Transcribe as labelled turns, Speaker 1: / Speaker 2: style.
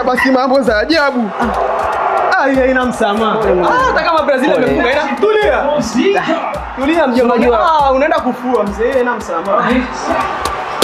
Speaker 1: pasi mambo za ajabu. Haina msamaha. Hata kama Brazil amefunga ina tulia. Tulia mjomba. Unaenda kufua mzee, haina msamaha.